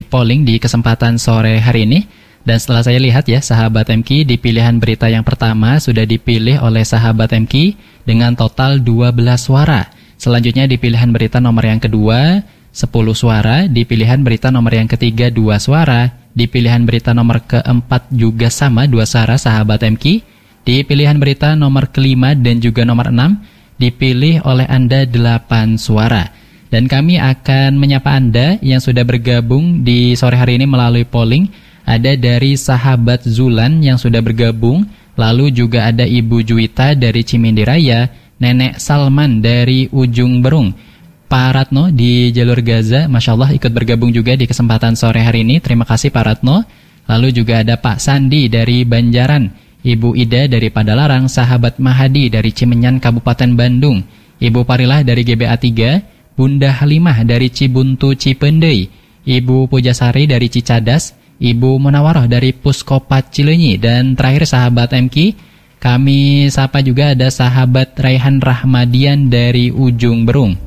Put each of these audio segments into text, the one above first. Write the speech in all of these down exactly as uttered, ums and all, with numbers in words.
polling di kesempatan sore hari ini. Dan setelah saya lihat ya, sahabat M K, di pilihan berita yang pertama sudah dipilih oleh sahabat M K dengan total dua belas suara. Selanjutnya di pilihan berita nomor yang kedua, sepuluh suara. Di pilihan berita nomor yang ketiga, dua suara. Di pilihan berita nomor keempat juga sama, dua suara sahabat M K. Di pilihan berita nomor kelima dan juga nomor enam, dipilih oleh Anda delapan suara. Dan kami akan menyapa Anda yang sudah bergabung di sore hari ini melalui polling. Ada dari sahabat Zulan yang sudah bergabung, lalu juga ada Ibu Juwita dari Cimindi Raya, Nenek Salman dari Ujung Berung, Pak Ratno di Jalur Gaza, Masya Allah ikut bergabung juga di kesempatan sore hari ini. Terima kasih Pak Ratno. Lalu juga ada Pak Sandi dari Banjaran, Ibu Ida dari Padalarang, sahabat Mahadi dari Cimenyan Kabupaten Bandung, Ibu Parilah dari G B A tiga, Bunda Halimah dari Cibuntu Cipendei, Ibu Pujasari dari Cicadas, Ibu Munawaroh dari Puskopat Cileunyi, dan terakhir sahabat M K, kami sapa juga ada sahabat Raihan Rahmadian dari Ujung Berung.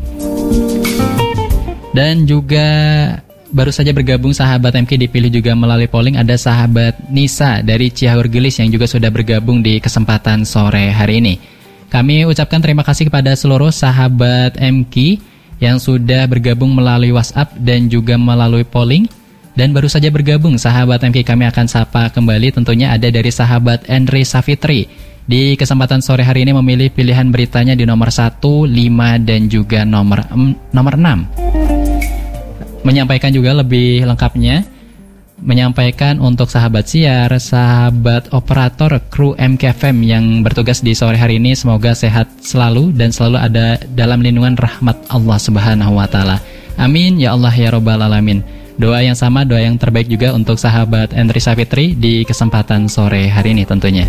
Dan juga baru saja bergabung sahabat M K dipilih juga melalui polling, ada sahabat Nisa dari Ciaur Gelis yang juga sudah bergabung di kesempatan sore hari ini. Kami ucapkan terima kasih kepada seluruh sahabat M K yang sudah bergabung melalui WhatsApp dan juga melalui polling. Dan baru saja bergabung sahabat M K, kami akan sapa kembali, tentunya ada dari sahabat Henry Safitri. Di kesempatan sore hari ini memilih pilihan beritanya di nomor satu, lima, dan juga nomor, em, nomor enam. Menyampaikan juga lebih lengkapnya, menyampaikan untuk sahabat siar, sahabat operator, kru M K F M yang bertugas di sore hari ini, semoga sehat selalu dan selalu ada dalam lindungan rahmat Allah Subhanahu wa Ta'ala. Amin ya Allah ya Rabbal Alamin. Doa yang sama, doa yang terbaik juga untuk sahabat Henry Safitri di kesempatan sore hari ini tentunya.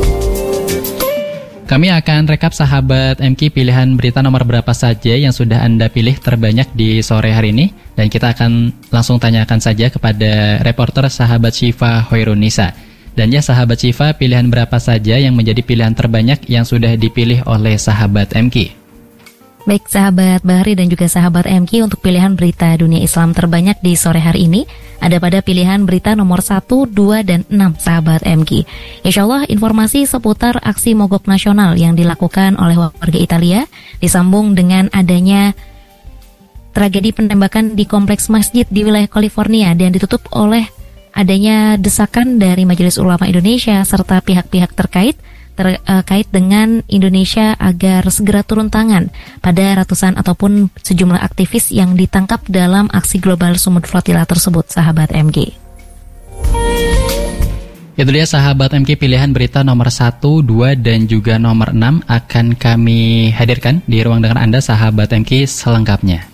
Kami akan rekap sahabat M K pilihan berita nomor berapa saja yang sudah Anda pilih terbanyak di sore hari ini. Dan kita akan langsung tanyakan saja kepada reporter sahabat Syifa Hoirunisa. Dan ya sahabat Syifa, pilihan berapa saja yang menjadi pilihan terbanyak yang sudah dipilih oleh sahabat M K? Baik sahabat Bahri dan juga sahabat M K, untuk pilihan berita dunia Islam terbanyak di sore hari ini ada pada pilihan berita nomor satu, dua, dan enam sahabat M K. Insya Allah informasi seputar aksi mogok nasional yang dilakukan oleh warga Italia disambung dengan adanya tragedi penembakan di kompleks masjid di wilayah California dan ditutup oleh adanya desakan dari Majelis Ulama Indonesia serta pihak-pihak terkait terkait dengan Indonesia agar segera turun tangan pada ratusan ataupun sejumlah aktivis yang ditangkap dalam aksi global Sumut Flotilla tersebut, sahabat M K. Itu dia sahabat M K, pilihan berita nomor satu, dua, dan juga nomor enam akan kami hadirkan di ruang dengar Anda sahabat M K selengkapnya.